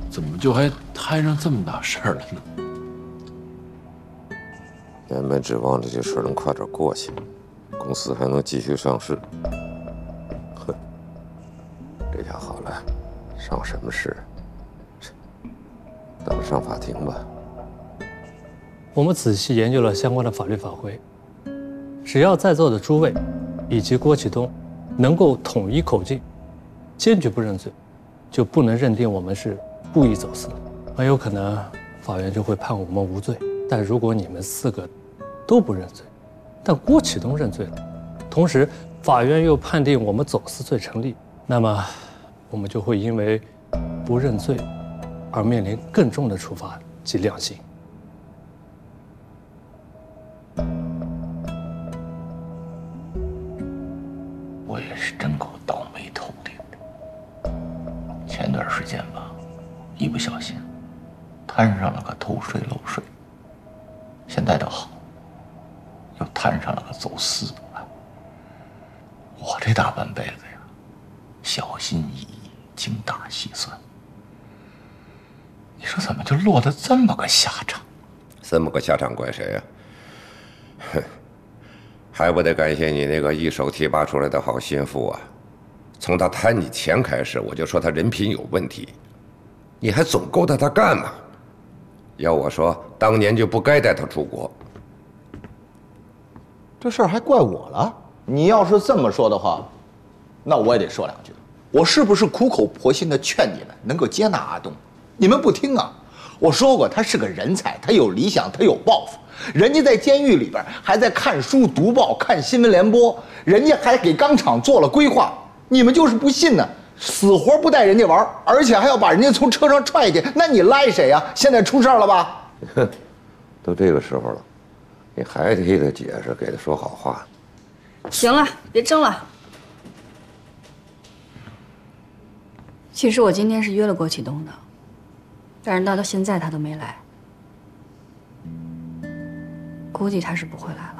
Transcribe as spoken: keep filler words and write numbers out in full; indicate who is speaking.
Speaker 1: 怎么就还摊上这么大事儿了呢？
Speaker 2: 原本指望着这事能快点过去，公司还能继续上市。哼，这下好了，上什么市？等着上法庭吧。
Speaker 3: 我们仔细研究了相关的法律法规，只要在座的诸位以及郭启东能够统一口径，坚决不认罪，就不能认定我们是故意走私，很有可能法院就会判我们无罪。但如果你们四个都不认罪，但郭启东认罪了，同时法院又判定我们走私罪成立，那么我们就会因为不认罪而面临更重的处罚及量刑。
Speaker 4: 我也是真够倒霉透顶的。前段时间吧，一不小心摊上了个偷税漏税，现在倒好，又摊上了个走私。我这大半辈子呀，小心翼翼，精打细算，你说怎么就落得这么个下场？
Speaker 2: 这么个下场怪谁呀？哼，还不得感谢你那个一手提拔出来的好心腹啊！从他贪你钱开始，我就说他人品有问题，你还总勾搭他干嘛？要我说，当年就不该带他出国。
Speaker 5: 这事儿还怪我了？你要是这么说的话，那我也得说两句。我是不是苦口婆心的劝你们能够接纳阿东？你们不听啊！我说过，他是个人才，他有理想，他有抱负。人家在监狱里边还在看书、读报、看新闻联播，人家还给钢厂做了规划。你们就是不信呢，死活不带人家玩，而且还要把人家从车上踹下去，那你赖谁呀？现在出事了吧？
Speaker 2: 哼，都这个时候了，你还替他解释，给他说好话。
Speaker 6: 行了，别争了。其实我今天是约了郭启东的，但是到到现在他都没来，估计他是不会来了。